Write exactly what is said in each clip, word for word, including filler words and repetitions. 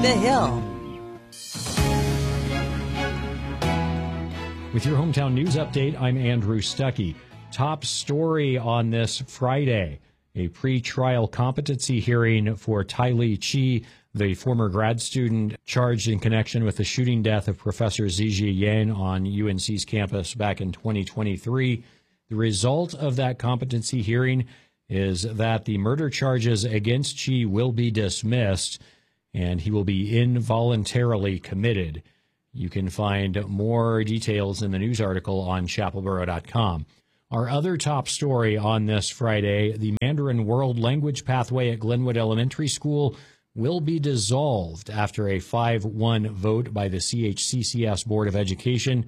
The Hill. With your hometown news update, I'm Andrew Stuckey. Top story on this Friday, a pre-trial competency hearing for Tylee Chi, the former grad student charged in connection with the shooting death of Professor Zijie Yang on U N C's campus back in twenty twenty-three. The result of that competency hearing is that the murder charges against Chi will be dismissed, and he will be involuntarily committed. You can find more details in the news article on chapel boro dot com. Our other top story on this Friday, the Mandarin World Language Pathway at Glenwood Elementary School will be dissolved after a five one vote by the C H C C S Board of Education.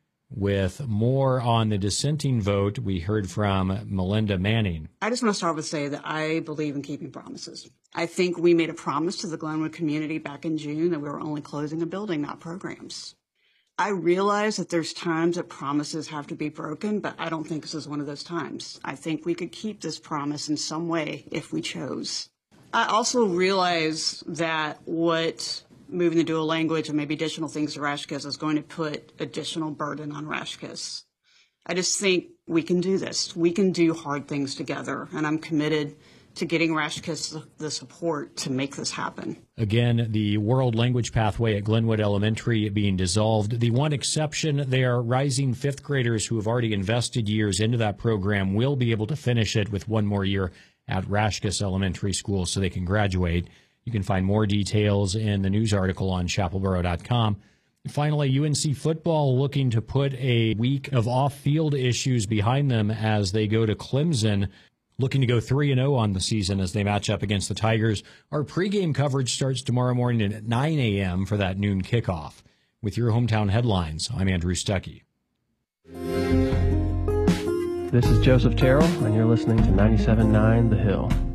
With more on the dissenting vote, we heard from Melinda Manning. I just want to start with say that I believe in keeping promises. I think we made a promise to the Glenwood community back in June that we were only closing a building, not programs. I realize that there's times that promises have to be broken, but I don't think this is one of those times. I think we could keep this promise in some way if we chose. I also realize that what moving to dual language and maybe additional things to Rashkis is going to put additional burden on Rashkis. I just think we can do this. We can do hard things together, and I'm committed to getting Rashkis the support to make this happen. Again, the World Language Pathway at Glenwood Elementary being dissolved. The one exception there, rising fifth graders who have already invested years into that program will be able to finish it with one more year at Rashkis Elementary School so they can graduate. You can find more details in the news article on chapel boro dot com. Finally, U N C football looking to put a week of off-field issues behind them as they go to Clemson, looking to go three and oh on the season as they match up against the Tigers. Our pregame coverage starts tomorrow morning at nine a.m. for that noon kickoff. With your hometown headlines, I'm Andrew Stuckey. This is Joseph Terrell, and you're listening to ninety-seven point nine The Hill.